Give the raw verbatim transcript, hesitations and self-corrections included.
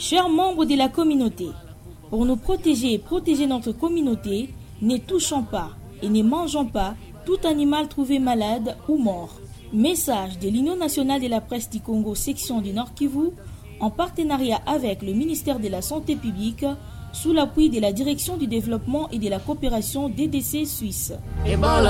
Chers membres de la communauté, pour nous protéger et protéger notre communauté, ne touchons pas et ne mangeons pas tout animal trouvé malade ou mort. Message de l'Union nationale de la presse du Congo, section du Nord Kivu, en partenariat avec le ministère de la Santé publique, sous l'appui de la Direction du développement et de la coopération D D C Suisse.